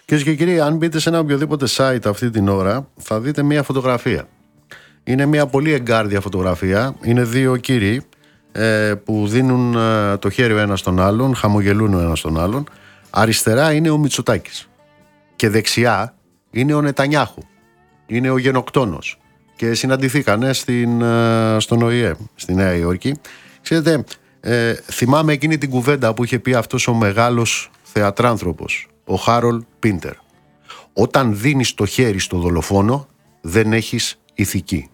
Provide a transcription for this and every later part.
Κυρίες και κύριοι, αν μπείτε σε ένα οποιοδήποτε site αυτή την ώρα, θα δείτε μία φωτογραφία. Είναι μία πολύ εγκάρδια φωτογραφία. Είναι δύο κύριοι που δίνουν το χέρι ο ένας στον άλλον, χαμογελούν ο ένας στον άλλον. Αριστερά είναι ο Μητσοτάκης και δεξιά είναι ο Νετανιάχου. Είναι ο γενοκτόνος και συναντηθήκανε στον ΟΗΕ στη Νέα Υόρκη. Ξέρετε, θυμάμαι εκείνη την κουβέντα που είχε πει αυτός ο μεγάλος θεατράνθρωπος, ο Χάρολ Πίντερ. Όταν δίνεις το χέρι στο δολοφόνο, δεν έχεις ηθική.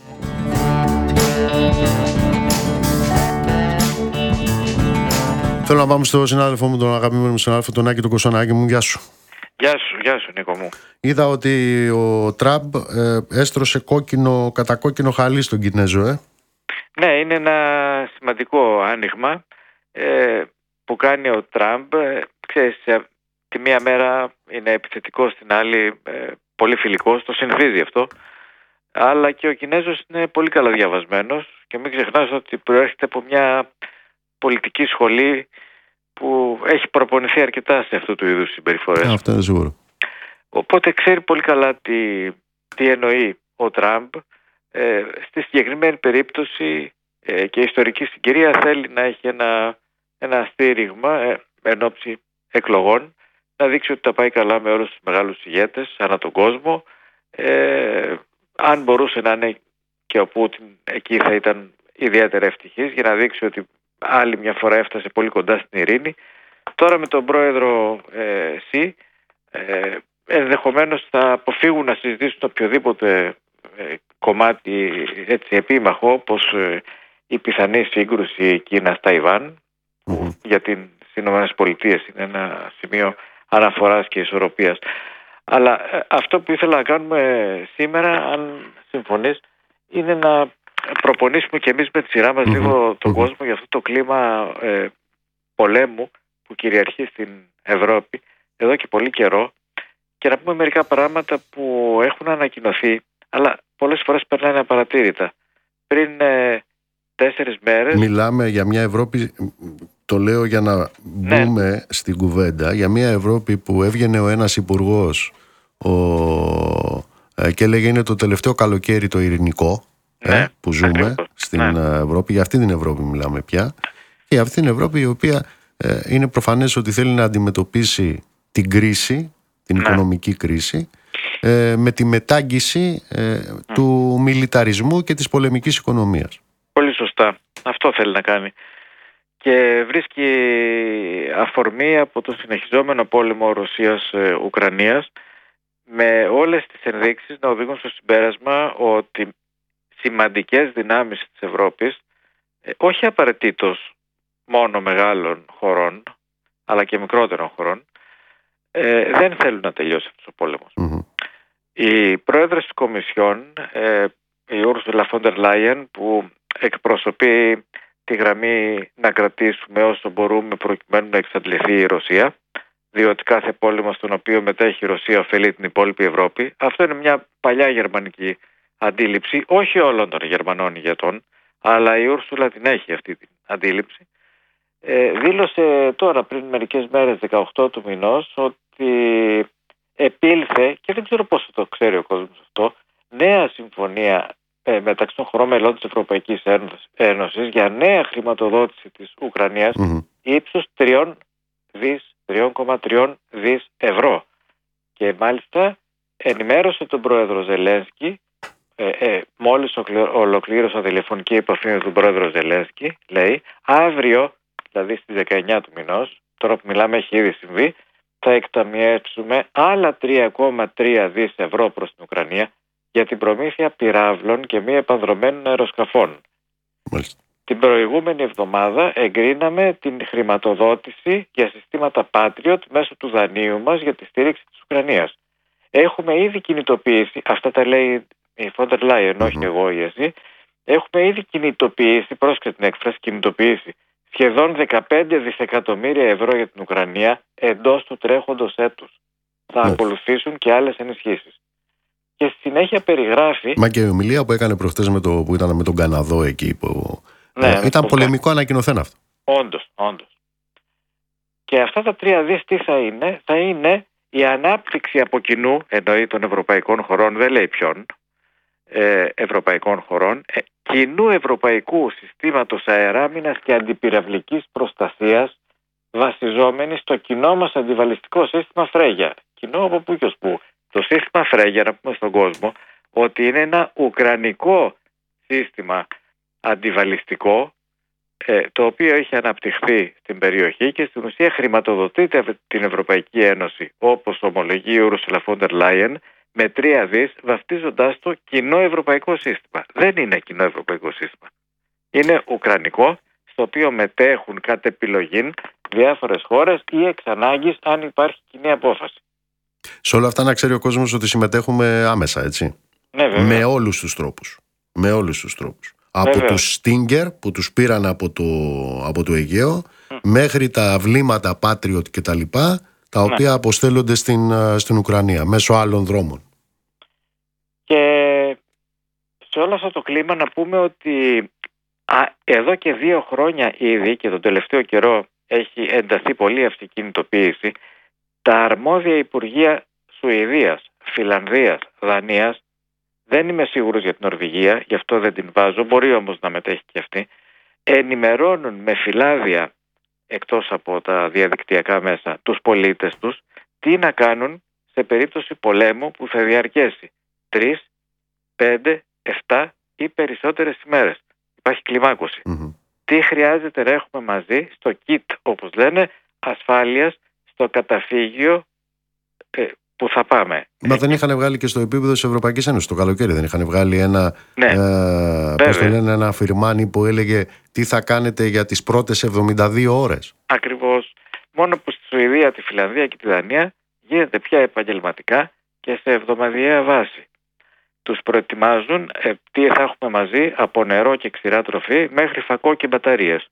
Θέλω να πάμε στο συνάδελφό μου, τον αγαπημένο μου συνάδελφο, τον Άκη τον Κοσονάκη μου. Γεια σου. Γεια σου Νίκο μου. Είδα ότι ο Τραμπ έστρωσε κατά κόκκινο χαλί στον Κινέζο, Ναι, είναι ένα σημαντικό άνοιγμα που κάνει ο Τραμπ. Ξέρεις, τη μία μέρα είναι επιθετικός, την άλλη πολύ φιλικός, το συνηθίζει αυτό. Αλλά και ο Κινέζος είναι πολύ καλά διαβασμένος και μην ξεχνάς ότι προέρχεται από μια πολιτική σχολή που έχει προπονηθεί αρκετά σε αυτού του είδους συμπεριφορές. Αυτό είναι σίγουρο. Οπότε ξέρει πολύ καλά τι εννοεί ο Τραμπ. Στη συγκεκριμένη περίπτωση και ιστορική συγκυρία θέλει να έχει ένα στήριγμα εν ώψη εκλογών, να δείξει ότι τα πάει καλά με όλους τους μεγάλους ηγέτες ανά τον κόσμο. Αν μπορούσε να είναι και ο Πούτιν, εκεί θα ήταν ιδιαίτερα ευτυχής, για να δείξει ότι άλλη μια φορά έφτασε πολύ κοντά στην ειρήνη. Τώρα με τον πρόεδρο Σι ενδεχομένως θα αποφύγουν να συζητήσουν οποιοδήποτε κομμάτι έτσι επίμαχο, όπως η πιθανή σύγκρουση Κίνας-Ταϊβάν, που για τις ΗΠΑ είναι ένα σημείο αναφοράς και ισορροπίας. Αλλά αυτό που ήθελα να κάνουμε σήμερα, αν συμφωνείς, είναι να προπονήσουμε και εμείς με τη σειρά μας λίγο τον κόσμο για αυτό το κλίμα πολέμου που κυριαρχεί στην Ευρώπη εδώ και πολύ καιρό, και να πούμε μερικά πράγματα που έχουν ανακοινωθεί, αλλά πολλές φορές περνάνε απαρατήρητα. Πριν 4 μέρες... Μιλάμε για μια Ευρώπη, το λέω για να μπούμε στην κουβέντα, για μια Ευρώπη που έβγαινε ο ένας υπουργός και έλεγε είναι το τελευταίο καλοκαίρι το ειρηνικό που ζούμε ακριβώς στην Ευρώπη. Για αυτή την Ευρώπη μιλάμε πια. Και αυτή την Ευρώπη η οποία είναι προφανές ότι θέλει να αντιμετωπίσει την κρίση, την οικονομική κρίση, με τη μετάγγιση του μιλιταρισμού και της πολεμικής οικονομίας. Πολύ σωστά. Αυτό θέλει να κάνει. Και βρίσκει αφορμή από το συνεχιζόμενο πόλεμο Ρωσίας-Ουκρανίας, με όλες τις ενδείξεις να οδηγούν στο συμπέρασμα ότι σημαντικές δυνάμεις της Ευρώπης, όχι απαραίτητος μόνο μεγάλων χωρών, αλλά και μικρότερων χωρών, δεν θέλουν να τελειώσει αυτός ο πόλεμος. Η πρόεδρος της Κομισιόν, η Ursula von der Leyen, που εκπροσωπεί τη γραμμή να κρατήσουμε όσο μπορούμε προκειμένου να εξαντληθεί η Ρωσία, διότι κάθε πόλεμο στον οποίο μετέχει η Ρωσία ωφελεί την υπόλοιπη Ευρώπη. Αυτό είναι μια παλιά γερμανική αντίληψη, όχι όλων των Γερμανών ηγετών, αλλά η Ursula την έχει αυτή την αντίληψη. Δήλωσε τώρα πριν μερικές μέρες, 18 του μηνός, ότι επήλθε, και δεν ξέρω πόσο το ξέρει ο κόσμος αυτό, νέα συμφωνία μεταξύ των χωρών μελών της Ευρωπαϊκής Ένωσης για νέα χρηματοδότηση της Ουκρανίας ύψους 3,3 δις ευρώ. Και μάλιστα ενημέρωσε τον πρόεδρο Ζελένσκι, μόλις ολοκλήρωσα τηλεφωνική επαφή με τον πρόεδρο Ζελένσκι, λέει, αύριο, δηλαδή στις 19 του μηνός, τώρα που μιλάμε έχει ήδη συμβεί, θα εκταμιεύσουμε άλλα 3,3 δις ευρώ προς την Ουκρανία για την προμήθεια πυράβλων και μη επανδρωμένων αεροσκαφών. Μάλιστα. Την προηγούμενη εβδομάδα εγκρίναμε την χρηματοδότηση για συστήματα Patriot μέσω του δανείου μας για τη στήριξη της Ουκρανίας. Έχουμε ήδη κινητοποιήσει, αυτά τα λέει η von der Leyen, όχι εγώ ή εσύ, έχουμε ήδη κινητοποιήσει, πρόσεξε την έκφραση κινητοποιήσει, σχεδόν 15 δισεκατομμύρια ευρώ για την Ουκρανία εντός του τρέχοντος έτους. Θα ακολουθήσουν και άλλες ενισχύσεις. Και στη συνέχεια περιγράφει... Μα και η ομιλία που έκανε προχτές που ήταν με τον Καναδό εκεί, που ήταν πολεμικό ανακοινωθέν αυτό. Όντως. Και αυτά τα 3 δις τι θα είναι? Θα είναι η ανάπτυξη από κοινού, εννοεί των ευρωπαϊκών χωρών, δεν λέει ποιον, ευρωπαϊκών χωρών, κοινού ευρωπαϊκού συστήματος αεράμινας και αντιπυραυλικής προστασίας βασιζόμενη στο κοινό μας αντιβαλιστικό σύστημα Φρέγια. Κοινό από πού και ως πού. Το σύστημα Φρέγια, να πούμε στον κόσμο, ότι είναι ένα ουκρανικό σύστημα αντιβαλιστικό, το οποίο έχει αναπτυχθεί στην περιοχή και στην ουσία χρηματοδοτείται από την Ευρωπαϊκή Ένωση, όπως ομολογεί η Ursula von der Leyen, με 3 δις, βαφτίζοντας το κοινό ευρωπαϊκό σύστημα. Δεν είναι κοινό ευρωπαϊκό σύστημα. Είναι ουκρανικό, στο οποίο μετέχουν κατ' επιλογή διάφορες χώρες ή εξ ανάγκης αν υπάρχει κοινή απόφαση. Σε όλα αυτά να ξέρει ο κόσμος ότι συμμετέχουμε άμεσα, έτσι. Ναι, βέβαια. Με όλους τους τρόπους. Από τους Stinger που τους πήραν από το Αιγαίο μέχρι τα βλήματα Patriot και τα λοιπά, τα οποία αποστέλλονται στην Ουκρανία μέσω άλλων δρόμων. Και σε όλο αυτό το κλίμα να πούμε ότι εδώ και 2 χρόνια ήδη και τον τελευταίο καιρό έχει ενταθεί πολύ αυτή η κινητοποίηση, τα αρμόδια Υπουργεία Σουηδίας, Φινλανδίας, Δανίας, δεν είμαι σίγουρος για την Νορβηγία, γι' αυτό δεν την βάζω, μπορεί όμως να μετέχει και αυτή, ενημερώνουν με φυλάδια εκτός από τα διαδικτυακά μέσα τους πολίτες τους τι να κάνουν σε περίπτωση πολέμου που θα διαρκέσει 3, 5, 7 ή περισσότερες ημέρες. Υπάρχει κλιμάκωση. Τι χρειάζεται να έχουμε μαζί στο kit, όπως λένε, ασφάλειας στο καταφύγιο που θα πάμε. Μα δεν είχαν βγάλει και στο επίπεδο της Ευρωπαϊκής Ένωσης το καλοκαίρι, δεν είχαν βγάλει ένα φιρμάνι που έλεγε τι θα κάνετε για τις πρώτες 72 ώρες. Ακριβώς. Μόνο που στη Σουηδία, τη Φινλανδία και τη Δανία γίνεται πια επαγγελματικά και σε εβδομαδιαία βάση. Τους προετοιμάζουν τι θα έχουμε μαζί, από νερό και ξηρά τροφή μέχρι φακό και μπαταρίες.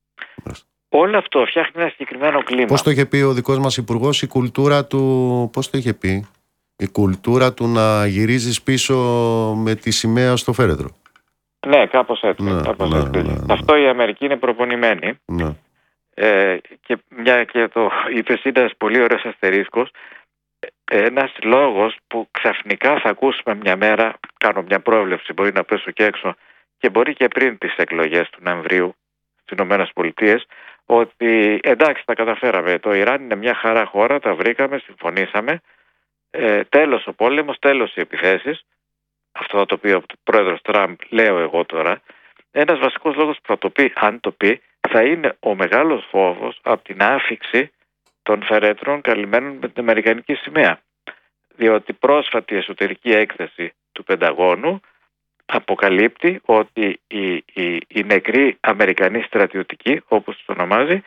Όλο αυτό φτιάχνει ένα συγκεκριμένο κλίμα. Πώς το είχε πει ο δικός μας υπουργός, η κουλτούρα του, πώς το είχε πει, η κουλτούρα του να γυρίζεις πίσω με τη σημαία στο φέρετρο. Ναι, κάπως έτσι. Αυτό η Αμερική είναι προπονημένη. Και μια και το είπες, είναι ένας πολύ ωραίος αστερίσκος. Ένας λόγος που ξαφνικά θα ακούσουμε μια μέρα, κάνω μια πρόβλεψη, μπορεί να πέσω και έξω και μπορεί και πριν τις εκλογές του Νοεμβρίου στις ΗΠΑ, ότι εντάξει τα καταφέραμε, το Ιράν είναι μια χαρά χώρα, τα βρήκαμε, συμφωνήσαμε, τέλος ο πόλεμος, τέλος οι επιθέσεις, αυτό το οποίο ο πρόεδρος Τραμπ λέω εγώ τώρα. Ένας βασικός λόγος που θα το πει, αν το πει, θα είναι ο μεγάλος φόβος από την άφιξη των φερέτρων καλυμμένων με την αμερικανική σημαία. Διότι πρόσφατη εσωτερική έκθεση του Πενταγώνου αποκαλύπτει ότι οι νεκροί Αμερικανοί στρατιωτικοί, όπως τους ονομάζει,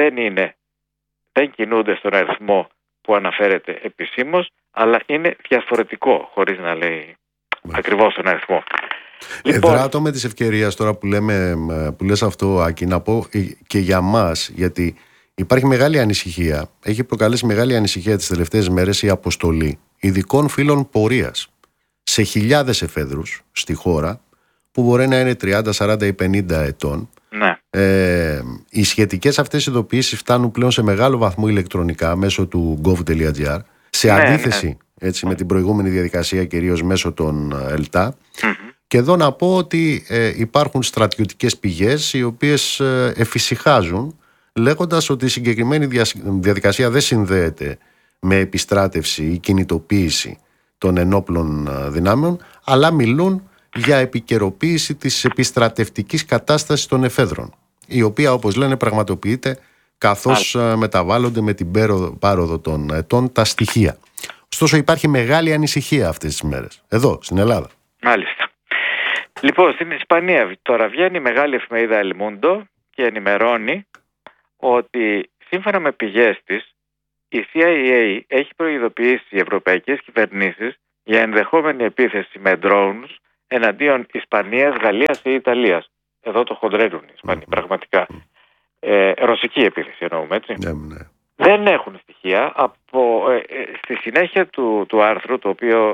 δεν κινούνται στον αριθμό που αναφέρεται επισήμως, αλλά είναι διαφορετικό, χωρίς να λέει ακριβώς τον αριθμό. Δράτω με τις ευκαιρίες τώρα που λες αυτό, Άκη, να πω και για μας, γιατί υπάρχει μεγάλη ανησυχία, έχει προκαλέσει μεγάλη ανησυχία τις τελευταίες μέρες η αποστολή ειδικών φύλων πορείας σε χιλιάδες εφέδρους στη χώρα που μπορεί να είναι 30, 40 ή 50 ετών. Ναι. Οι σχετικές αυτές ειδοποιήσεις φτάνουν πλέον σε μεγάλο βαθμό ηλεκτρονικά μέσω του gov.gr, σε αντίθεση έτσι, με την προηγούμενη διαδικασία, κυρίως μέσω των ΕΛΤΑ. Και εδώ να πω ότι υπάρχουν στρατιωτικές πηγές οι οποίες εφησυχάζουν, λέγοντας ότι η συγκεκριμένη διαδικασία δεν συνδέεται με επιστράτευση ή κινητοποίηση των ενόπλων δυνάμεων, αλλά μιλούν για επικαιροποίηση της επιστρατευτικής κατάστασης των εφέδρων, η οποία, όπως λένε, πραγματοποιείται καθώς μεταβάλλονται με την πάροδο των ετών τα στοιχεία. Ωστόσο υπάρχει μεγάλη ανησυχία αυτές τις μέρες, εδώ στην Ελλάδα. Μάλιστα. Λοιπόν, στην Ισπανία τώρα βγαίνει η μεγάλη εφημερίδα El Mundo και ενημερώνει ότι σύμφωνα με πηγές της, η CIA έχει προειδοποιήσει οι ευρωπαϊκές κυβερνήσεις για ενδεχόμενη επίθεση με drones εναντίον Ισπανίας, Γαλλίας ή Ιταλίας. Εδώ το χοντρένουν οι Ισπανοί, πραγματικά. Ρωσική επίθεση εννοούμε, έτσι. Δεν έχουν στοιχεία. Στη συνέχεια του άρθρου, το οποίο